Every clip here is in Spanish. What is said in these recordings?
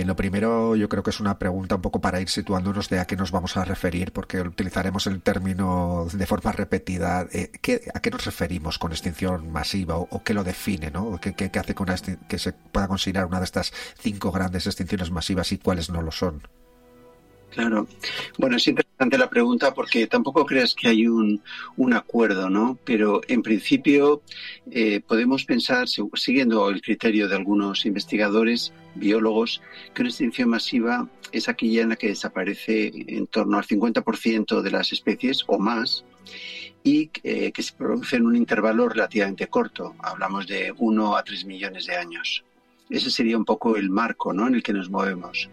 Lo primero, yo creo que es una pregunta un poco para ir situándonos de a qué nos vamos a referir, porque utilizaremos el término de forma repetida. ¿A qué nos referimos con extinción masiva o qué lo define, ¿no? ¿Qué hace que se pueda considerar una de estas 5 grandes extinciones masivas y cuáles no lo son? Claro. Bueno, es interesante la pregunta porque tampoco creas que hay un acuerdo, ¿no? Pero en principio podemos pensar, siguiendo el criterio de algunos investigadores, biólogos, que una extinción masiva es aquella en la que desaparece en torno al 50% de las especies o más y que se produce en un intervalo relativamente corto. Hablamos de 1 a 3 millones de años. Ese sería un poco el marco, ¿no?, en el que nos movemos.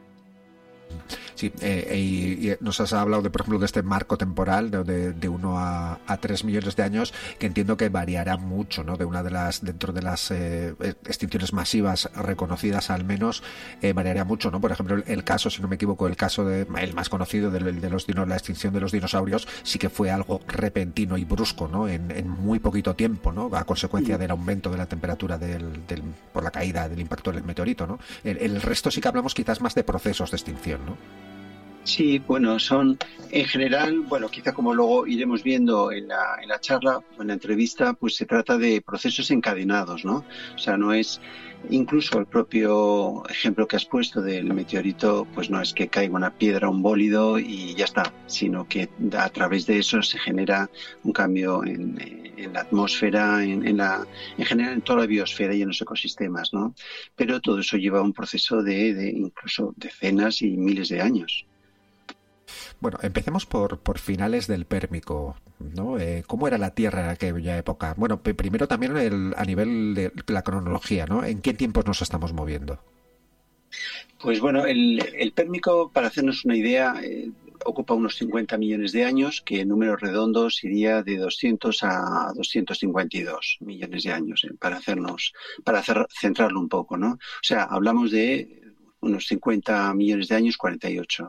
Sí, y nos has hablado, por ejemplo, de este marco temporal de 1 a 3 millones de años, que entiendo que variará mucho, ¿no? Dentro de las extinciones masivas reconocidas al menos, variará mucho, ¿no? Por ejemplo, el caso, si no me equivoco, el más conocido de la extinción de los dinosaurios, sí que fue algo repentino y brusco, ¿no? En muy poquito tiempo, ¿no? A consecuencia del aumento de la temperatura por la caída del impacto del meteorito, ¿no? El resto sí que hablamos quizás más de procesos de extinción, ¿no? Sí, bueno, son en general, bueno, quizá como luego iremos viendo en la charla o en la entrevista, pues se trata de procesos encadenados, ¿no? O sea, no es, incluso el propio ejemplo que has puesto del meteorito, pues no es que caiga una piedra, un bólido y ya está, sino que a través de eso se genera un cambio en la atmósfera, en general en toda la biosfera y en los ecosistemas, ¿no? Pero todo eso lleva un proceso de incluso decenas y miles de años. Bueno, empecemos por finales del Pérmico, ¿no? ¿Cómo era la Tierra en aquella época? Bueno, primero también a nivel de la cronología, ¿no? ¿En qué tiempos nos estamos moviendo? Pues bueno, el Pérmico, para hacernos una idea, ocupa unos 50 millones de años, que en números redondos iría de 200 a 252 millones de años, centrarlo un poco, ¿no? O sea, hablamos de unos 50 millones de años, 48.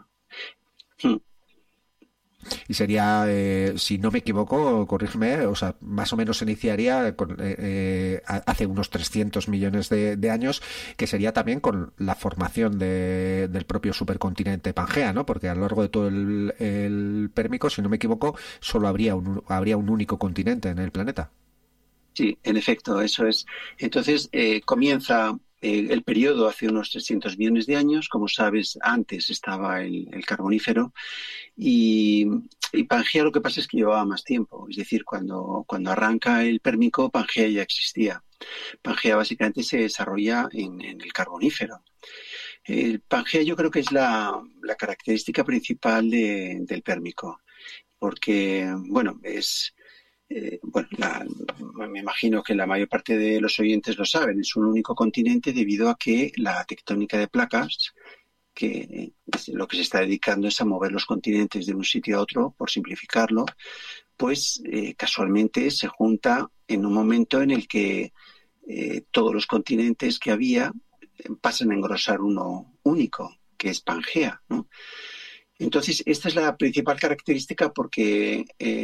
Y sería, si no me equivoco, corrígeme, o sea, más o menos se iniciaría hace unos 300 millones de años, que sería también con la formación del propio supercontinente Pangea, ¿no? Porque a lo largo de todo el Pérmico, si no me equivoco, solo habría un único continente en el planeta. Sí, en efecto, eso es. Entonces, comienza el periodo hace unos 300 millones de años. Como sabes, antes estaba el Carbonífero y Pangea lo que pasa es que llevaba más tiempo. Es decir, cuando arranca el Pérmico, Pangea ya existía. Pangea básicamente se desarrolla en el Carbonífero. El Pangea yo creo que es la característica principal del Pérmico, porque, bueno, me imagino que la mayor parte de los oyentes lo saben, es un único continente debido a que la tectónica de placas, que lo que se está dedicando es a mover los continentes de un sitio a otro, por simplificarlo, pues casualmente se junta en un momento en el que todos los continentes que había pasan a engrosar uno único, que es Pangea, ¿no? Entonces, esta es la principal característica porque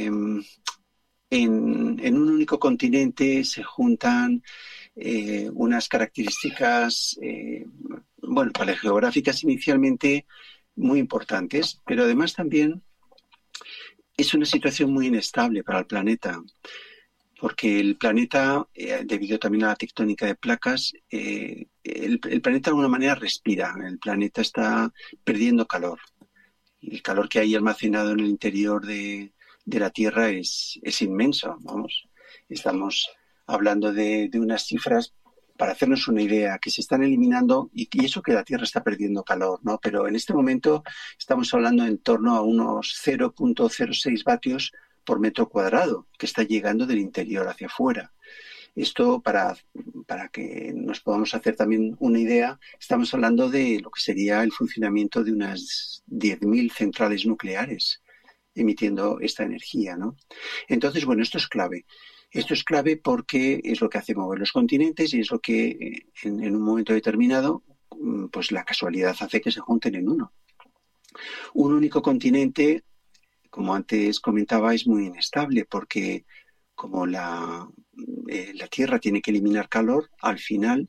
en un único continente se juntan unas características, paleogeográficas inicialmente muy importantes, pero además también es una situación muy inestable para el planeta, porque el planeta, debido también a la tectónica de placas, el planeta de alguna manera respira, el planeta está perdiendo calor. El calor que hay almacenado en el interior de la Tierra es inmenso, vamos. Estamos hablando de unas cifras, para hacernos una idea, que se están eliminando y eso que la Tierra está perdiendo calor, ¿no? Pero en este momento estamos hablando en torno a unos 0,06 vatios por metro cuadrado, que está llegando del interior hacia afuera. Esto, para que nos podamos hacer también una idea, estamos hablando de lo que sería el funcionamiento de unas 10.000 centrales nucleares emitiendo esta energía, ¿no? Entonces, bueno, esto es clave. Esto es clave porque es lo que hace mover los continentes y es lo que en un momento determinado, pues la casualidad hace que se junten en uno. Un único continente, como antes comentaba, es muy inestable porque como la Tierra tiene que eliminar calor, al final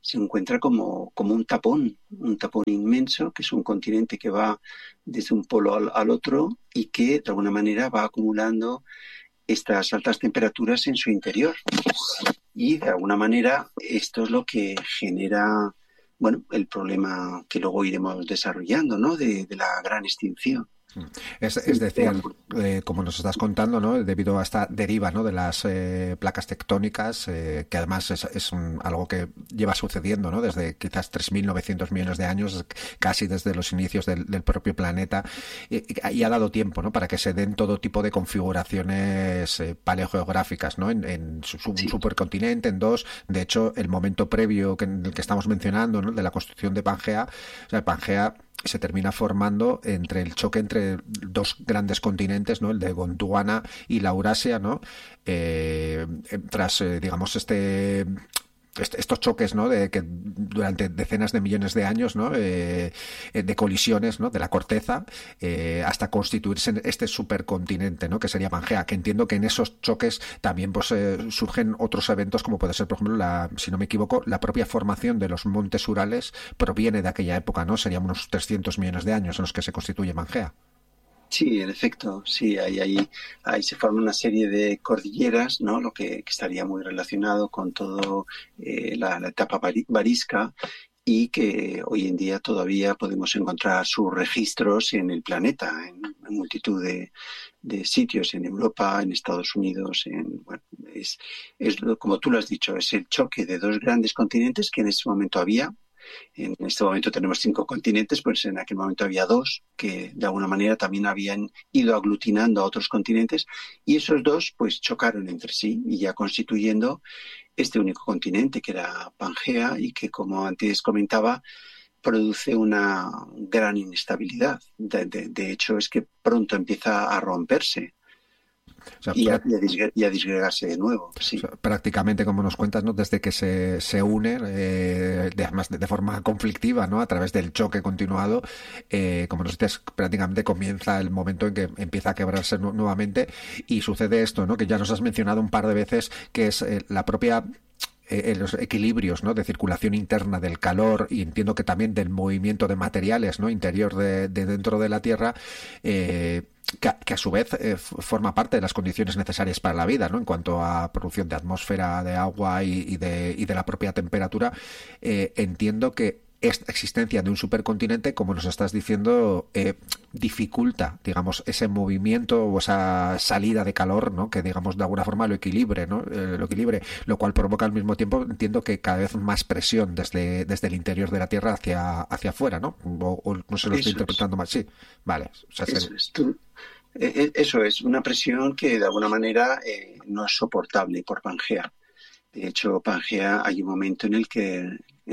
se encuentra como un tapón inmenso, que es un continente que va desde un polo al otro y que de alguna manera va acumulando estas altas temperaturas en su interior. Y de alguna manera esto es lo que genera, bueno, el problema que luego iremos desarrollando, ¿no? De la gran extinción. Es decir, como nos estás contando, ¿no? Debido a esta deriva, ¿no? de las placas tectónicas, que además es algo que lleva sucediendo, ¿no? Desde quizás 3.900 millones de años, casi desde los inicios del propio planeta, y ha dado tiempo, ¿no? para que se den todo tipo de configuraciones paleogeográficas, ¿no? en un supercontinente, en dos. De hecho, el momento previo en el que estamos mencionando, ¿no? de la construcción de Pangea, o sea, Pangea se termina formando entre el choque entre dos grandes continentes, ¿no? El de Gondwana y la Eurasia, ¿no? Tras, digamos, estos choques, ¿no? De que durante decenas de millones de años, ¿no? De colisiones, ¿no? De la corteza, hasta constituirse en este supercontinente, ¿no? Que sería Pangea, que entiendo que en esos choques también pues surgen otros eventos, como puede ser, por ejemplo, si no me equivoco, la propia formación de los montes Urales proviene de aquella época, ¿no? Serían unos 300 millones de años en los que se constituye Pangea. Sí, en efecto, sí, ahí se forma una serie de cordilleras, ¿no? Lo que estaría muy relacionado con todo la etapa varisca, y que hoy en día todavía podemos encontrar sus registros en el planeta, en multitud de sitios, en Europa, en Estados Unidos. Bueno, es como tú lo has dicho, es el choque de dos grandes continentes que en ese momento había. En este momento tenemos 5 continentes, pues en aquel momento había 2 que de alguna manera también habían ido aglutinando a otros continentes, y esos 2 pues chocaron entre sí y ya constituyendo este único continente que era Pangea, y que, como antes comentaba, produce una gran inestabilidad. De hecho, es que pronto empieza a romperse. O sea, y a disgregarse de nuevo. Sí. O sea, prácticamente, como nos cuentas, ¿no? Desde que se une, además de forma conflictiva, ¿no? A través del choque continuado, como nos dices, prácticamente comienza el momento en que empieza a quebrarse nuevamente, y sucede esto, ¿no? Que ya nos has mencionado un par de veces, que es la propia los equilibrios, ¿no? de circulación interna del calor, y entiendo que también del movimiento de materiales, ¿no? interior de dentro de la Tierra, que a su vez forma parte de las condiciones necesarias para la vida, ¿no? En cuanto a producción de atmósfera, de agua y de la propia temperatura. Entiendo que esta existencia de un supercontinente, como nos estás diciendo, dificulta, digamos, ese movimiento o esa salida de calor, ¿no? Que, digamos, de alguna forma lo equilibre, ¿no? Lo cual provoca al mismo tiempo, entiendo, que cada vez más presión desde el interior de la Tierra hacia afuera, ¿no? O no se lo estoy interpretando mal. Sí, vale. O sea, eso es una presión que de alguna manera no es soportable por Pangea. De hecho, Pangea hay un momento en el que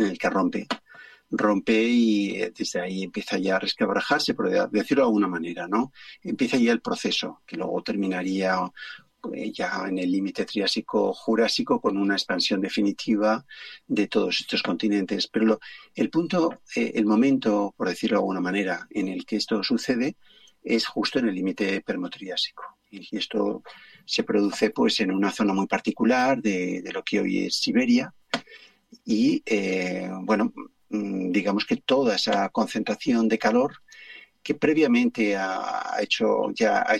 rompe y desde ahí empieza ya a resquebrajarse, por decirlo de alguna manera, ¿no? Empieza ya el proceso, que luego terminaría ya en el límite Triásico-Jurásico con una expansión definitiva de todos estos continentes. Pero el momento, por decirlo de alguna manera, en el que esto sucede es justo en el límite Permo-Triásico. Y esto se produce pues en una zona muy particular de lo que hoy es Siberia. Y, digamos que toda esa concentración de calor que previamente ha hecho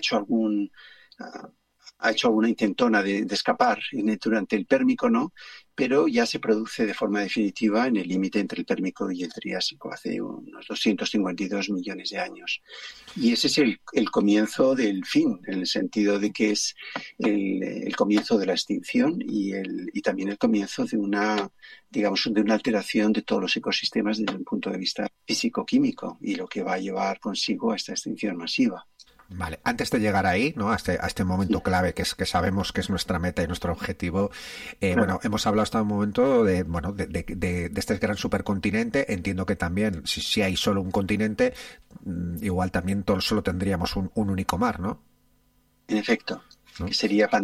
alguna intentona de escapar durante el Pérmico, ¿no? Pero ya se produce de forma definitiva en el límite entre el Pérmico y el Triásico, hace unos 252 millones de años. Y ese es el comienzo del fin, en el sentido de que es el comienzo de la extinción y también el comienzo de una alteración de todos los ecosistemas desde un punto de vista físico-químico, y lo que va a llevar consigo a esta extinción masiva. Vale, antes de llegar ahí, ¿no? a este momento clave que sabemos que es nuestra meta y nuestro objetivo, bueno, hemos hablado hasta un momento de este gran supercontinente. Entiendo que también, si hay solo un continente, igual también solo tendríamos un único mar, ¿no? En efecto, ¿no? Que sería